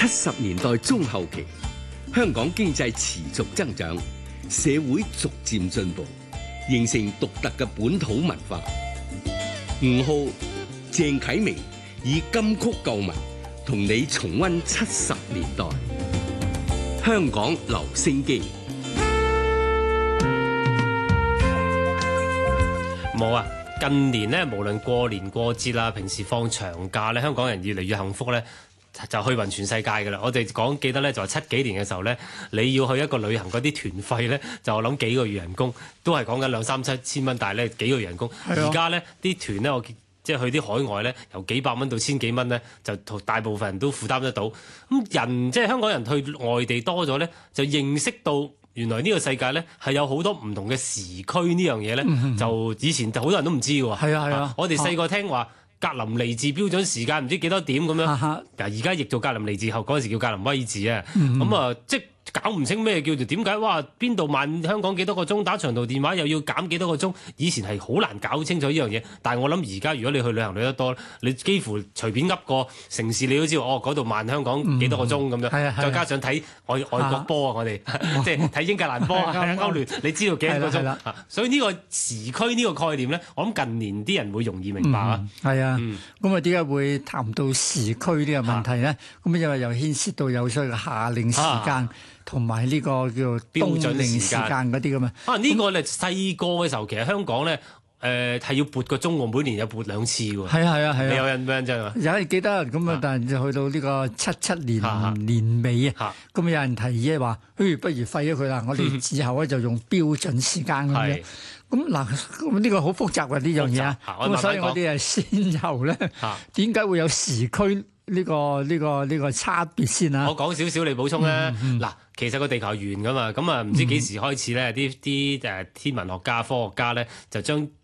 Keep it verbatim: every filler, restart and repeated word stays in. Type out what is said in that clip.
七十年代中後期，香港經濟持續增長，社會逐漸進步，形成獨特嘅本土文化。吳浩、鄭啟明以金曲舊聞同你重溫七十年代香港留聲機。 冇啊！近年咧，無論過年過節啦，平時放長假咧，香港人越嚟越幸福咧，就去勻全世界㗎啦。我哋講記得咧，就係七幾年嘅時候咧，你要去一個旅行嗰啲團費咧，就我諗幾個月人工，都係講緊兩三七千蚊，但係咧幾個月人工。而家咧啲團咧，我即係去啲海外咧，由幾百蚊到千幾蚊咧，就大部分人都負擔得到。咁人即係香港人去外地多咗咧，就認識到原來呢個世界咧係有好多唔同嘅時區呢樣嘢咧，嗯、就以前好多人都唔知嘅喎。係啊係啊，我哋細個聽話格林尼治標準時間唔知幾多點咁樣，嗱而家譯做格林尼治後，嗰陣時叫格林威治啊，咁、嗯、啊即係搞唔清咩叫做點解？哇！邊度慢香港幾多個鐘打長途電話又要減幾多個鐘？以前係好難搞清楚呢樣嘢，但係我諗而家如果你去旅行旅得多，你幾乎隨便噏個城市你都知道，哦嗰度慢香港幾多個鐘咁樣，嗯、再加上睇外外國波啊，我哋即係睇英格蘭波啊，歐聯，你知道幾多個鐘？所以呢個時區呢個概念咧，我諗近年啲人會容易明白啊。 係、嗯、啊，咁啊點解會談到時區呢個問題咧？咁因為又牽涉到有所謂嘅夏令時間。啊同埋呢個叫標準時間嗰啲咁啊！ 啊呢、呢個咧細個嘅時候，其實香港咧誒係要撥個鐘喎，每年有撥兩次喎。 係啊係啊係啊！ 你有印象啫嘛？ 有人記得咁啊，但係就去到呢個七七年、啊、年尾啊，咁有人提議話：，誒不如廢咗佢啦！我哋之後咧就用標準時間咁樣。咁嗱，咁呢個好複雜嘅呢樣嘢啊！咁所以我哋係先由咧，點解會有時區？呢、這個呢、這個呢、這個差別先啊！ 我講少少，你補充咧。嗱、嗯嗯，其實個地球係圓噶嘛，咁啊唔知幾時開始咧，啲啲誒天文學家、科學家咧就將